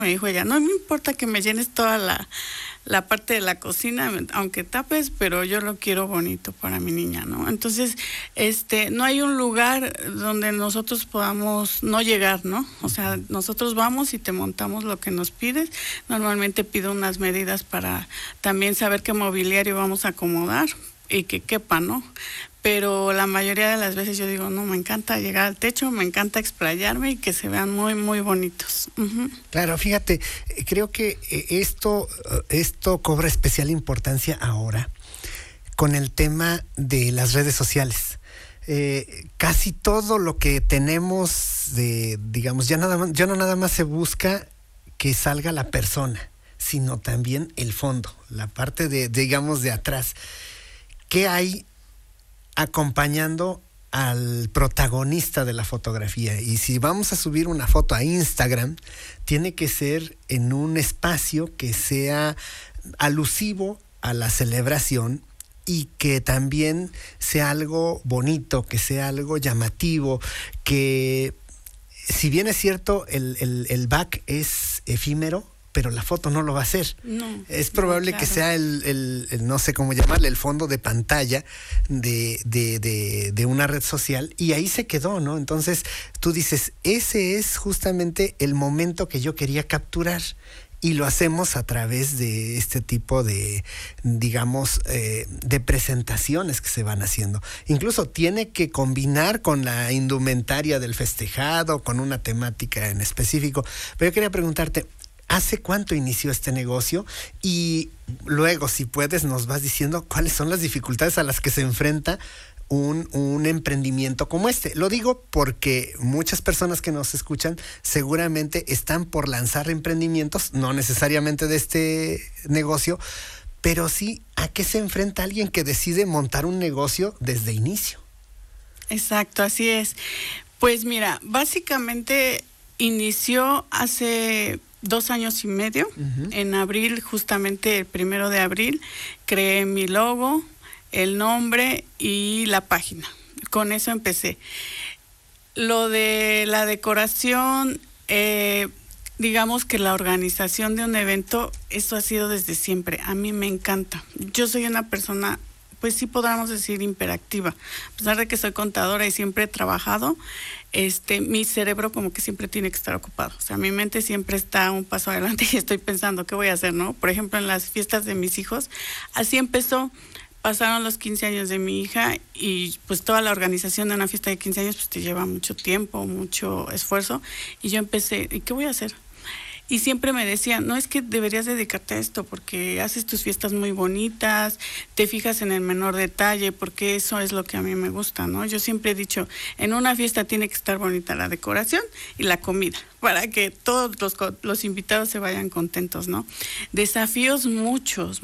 Me dijo ella, no me importa que me llenes toda la parte de la cocina, aunque tapes, pero yo lo quiero bonito para mi niña, ¿no? Entonces, no hay un lugar donde nosotros podamos no llegar, ¿no? O sea, nosotros vamos y te montamos lo que nos pides. Normalmente pido unas medidas para también saber qué mobiliario vamos a acomodar y que quepa, ¿no? Pero la mayoría de las veces yo digo, no, me encanta llegar al techo, me encanta explayarme y que se vean muy, muy bonitos. Uh-huh. Claro, fíjate, creo que esto cobra especial importancia ahora con el tema de las redes sociales. Casi todo lo que tenemos digamos, ya no nada más se busca que salga la persona, sino también el fondo, la parte digamos, de atrás. ¿Qué hay acompañando al protagonista de la fotografía? Y si vamos a subir una foto a Instagram, tiene que ser en un espacio que sea alusivo a la celebración y que también sea algo bonito, que sea algo llamativo, que si bien es cierto el back es efímero, pero la foto no lo va a hacer. No, es probable, claro, que sea el no sé cómo llamarle, el fondo de pantalla de una red social, y ahí se quedó, ¿no? Entonces tú dices, ese es justamente el momento que yo quería capturar, y lo hacemos a través de este tipo de, digamos, de presentaciones que se van haciendo. Incluso tiene que combinar con la indumentaria del festejado, con una temática en específico. Pero yo quería preguntarte, ¿hace cuánto inició este negocio? Y luego, si puedes, nos vas diciendo cuáles son las dificultades a las que se enfrenta un emprendimiento como este. Lo digo porque muchas personas que nos escuchan seguramente están por lanzar emprendimientos, no necesariamente de este negocio, pero sí a qué se enfrenta alguien que decide montar un negocio desde inicio. Exacto, así es. Pues mira, básicamente inició hace 2 años y medio. Uh-huh. En abril, justamente el 1 de abril, creé mi logo, el nombre y la página. Con eso empecé. Lo de la decoración, digamos que la organización de un evento, eso ha sido desde siempre. A mí me encanta. Yo soy una persona, pues sí podríamos decir, hiperactiva. A pesar de que soy contadora y siempre he trabajado, mi cerebro como que siempre tiene que estar ocupado. O sea, mi mente siempre está un paso adelante y estoy pensando, ¿qué voy a hacer, no? Por ejemplo, en las fiestas de mis hijos, así empezó. Pasaron los 15 años de mi hija y pues toda la organización de una fiesta de 15 años pues te lleva mucho tiempo, mucho esfuerzo. Y yo empecé, ¿y qué voy a hacer? Y siempre me decían, no, es que deberías dedicarte a esto porque haces tus fiestas muy bonitas, te fijas en el menor detalle, porque eso es lo que a mí me gusta, ¿no? Yo siempre he dicho, en una fiesta tiene que estar bonita la decoración y la comida, para que todos los invitados se vayan contentos, ¿no? Desafíos muchos.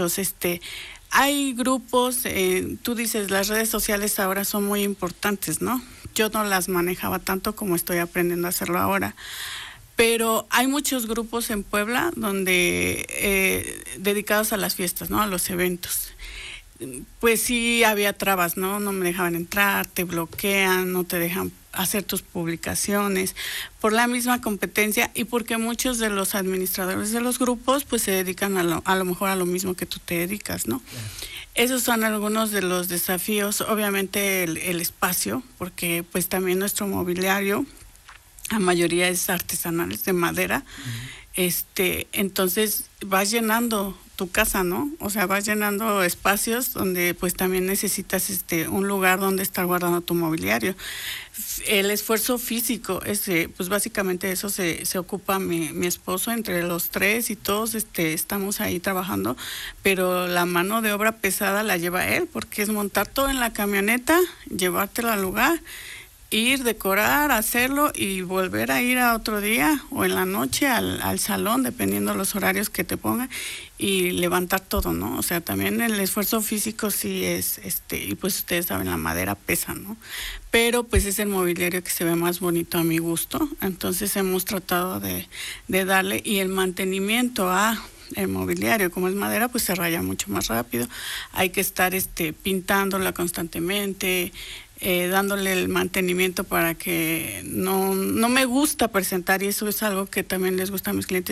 Hay grupos, tú dices, las redes sociales ahora son muy importantes, ¿no? Yo no las manejaba tanto como estoy aprendiendo a hacerlo ahora. Pero hay muchos grupos en Puebla donde dedicados a las fiestas, ¿no? A los eventos. Pues sí había trabas, ¿no? No me dejaban entrar, te bloquean, no te dejan hacer tus publicaciones por la misma competencia y porque muchos de los administradores de los grupos pues se dedican a lo mejor a lo mismo que tú te dedicas, ¿no? Yeah. Esos son algunos de los desafíos, obviamente el espacio, porque pues también nuestro mobiliario, la mayoría es artesanal, es de madera. Uh-huh. Entonces vas llenando tu casa, ¿no? O sea, vas llenando espacios donde pues también necesitas un lugar donde estar guardando tu mobiliario. El esfuerzo físico, pues básicamente eso se ocupa mi esposo, entre los 3 y todos estamos ahí trabajando, pero la mano de obra pesada la lleva él, porque es montar todo en la camioneta, llevártelo al lugar, ir, decorar, hacerlo y volver a ir a otro día o en la noche al salón, dependiendo de los horarios que te pongan, y levantar todo, ¿no? O sea, también el esfuerzo físico sí es, y pues ustedes saben, la madera pesa, ¿no? Pero pues es el mobiliario que se ve más bonito a mi gusto, entonces hemos tratado de darle, y el mantenimiento el mobiliario, como es madera, pues se raya mucho más rápido, hay que estar pintándola constantemente, dándole el mantenimiento para que no me gusta presentar, y eso es algo que también les gusta a mis clientes.